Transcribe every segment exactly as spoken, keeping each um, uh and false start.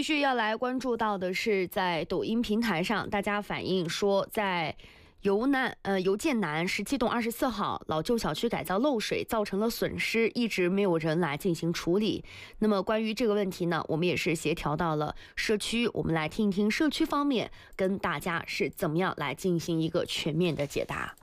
继续要来关注到的是，在抖音平台上，大家反映说，在邮南呃邮建南十七栋二十四号老旧小区改造漏水，造成了损失，一直没有人来进行处理。那么关于这个问题呢，我们也是协调到了社区，我们来听一听社区方面跟大家是怎么样来进行一个全面的解答。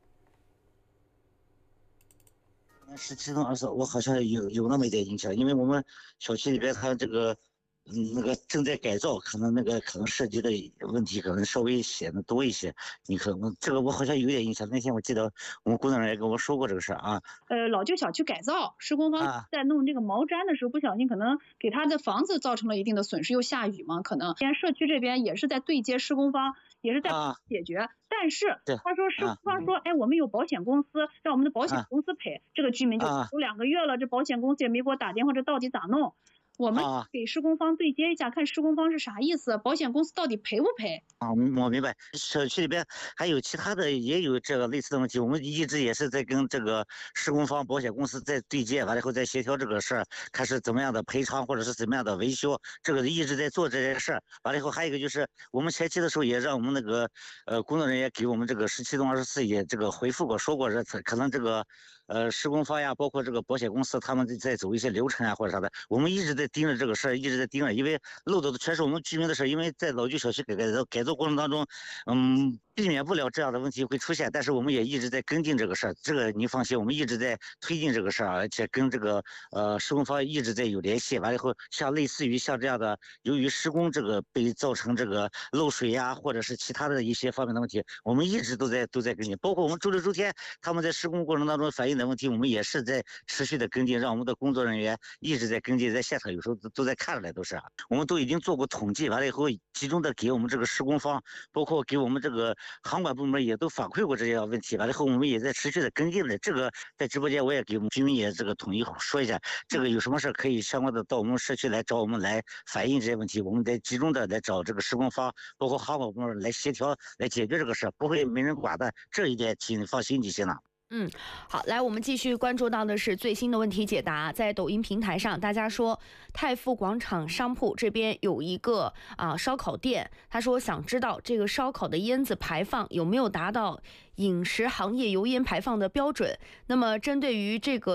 十七栋二十，我好像有有那么一点印象，因为我们小区里边它这个。嗯，那个正在改造，可能那个可能涉及的问题可能稍微显得多一些。你可能这个我好像有点印象，那天我记得我们工作人员跟我说过这个事啊。 呃，老旧小区改造，施工方在弄这个毛毡的时候，不小心可能给他的房子造成了一定的损失，又下雨嘛，可能。现在社区这边也是在对接施工方，也是在解决。啊、但是他说施工方说，哎，我们有保险公司，让我们的保险公司赔。啊、这个居民就有两个月了，这保险公司也没给我打电话，这到底咋弄？我们给施工方对接一下，看施工方是啥意思，保险公司到底赔不赔？ 啊，我明白。小区里边还有其他的，也有这个类似的问题，我们一直也是在跟这个施工方、保险公司在对接，完了以后再协调这个事儿，看是怎么样的赔偿或者是怎么样的维修，这个一直在做这件事儿。完了以后还有一个就是，我们前期的时候也让我们那个呃工作人员给我们这个十七栋二十四也这个回复过，说过这可能这个呃施工方呀，包括这个保险公司，他们在走一些流程啊或者啥的，我们一直在盯着这个事儿，一直在盯着，因为漏的全是我们居民的事，因为在老旧小区改改造改造过程当中，嗯，避免不了这样的问题会出现，但是我们也一直在跟进这个事儿，这个你放心，我们一直在推进这个事儿，而且跟这个呃施工方一直在有联系。完了以后，像类似于像这样的，由于施工这个被造成这个漏水呀，或者是其他的一些方面的问题，我们一直都在都在跟进，包括我们周六周天他们在施工过程当中反映的问题，我们也是在持续的跟进，让我们的工作人员一直在跟进，在现场有时候都在看着来都是，我们都已经做过统计，完了以后集中的给我们这个施工方，包括给我们这个航管部门也都反馈过这些问题，完了以后我们也在持续的跟进的。这个在直播间我也给我们居民也这个统一说一下，这个有什么事可以相关的到我们社区来找我们来反映这些问题，我们得集中的来找这个施工方，包括航管部门来协调来解决这个事，不会没人管的，这一点请你放心就行了。 嗯，好，来，我们继续关注到的是最新的问题解答。在抖音平台上，大家说太傅广场商铺这边有一个啊烧烤店，他说想知道这个烧烤的烟子排放有没有达到饮食行业油烟排放的标准。那么针对于这个